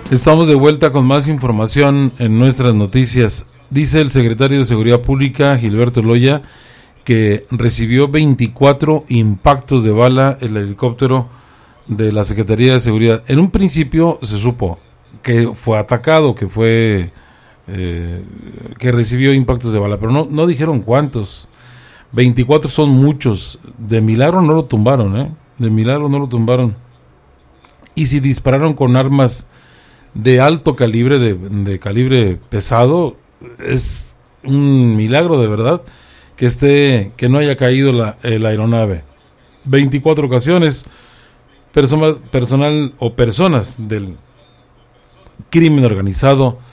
Estamos de vuelta con más información en nuestras noticias. Dice el secretario de Seguridad Pública, Gilberto Loya, que recibió 24 impactos de bala el helicóptero de la Secretaría de Seguridad. En un principio se supo que fue atacado, que fue que recibió impactos de bala, pero no dijeron cuántos. 24 son muchos. De milagro no lo tumbaron, de milagro no lo tumbaron. Y si dispararon con armas de alto calibre, de calibre pesado, es un milagro de verdad que no haya caído la aeronave. 24 ocasiones, personal o personas del crimen organizado